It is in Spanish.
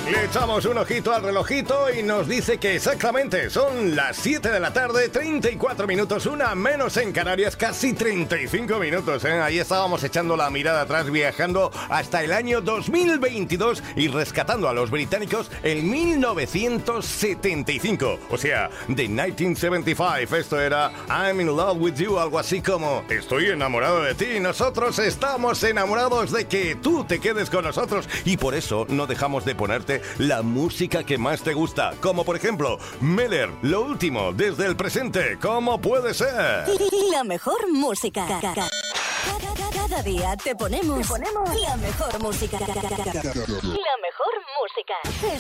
Le echamos un ojito al relojito y nos dice que exactamente son las 7 de la tarde, 34 minutos, una menos en Canarias, casi 35 minutos, ¿eh? Ahí estábamos echando la mirada atrás, viajando hasta el año 2022 y rescatando a los británicos en 1975. O sea, de 1975. Esto era I'm in love with you, algo así como estoy enamorado de ti. Nosotros estamos enamorados de que tú te quedes con nosotros y por eso no dejamos de ponerte la música que más te gusta, como por ejemplo Meller, lo último desde el presente. ¿Cómo puede ser? La mejor música. Cada día te ponemos la mejor música. La mejor música.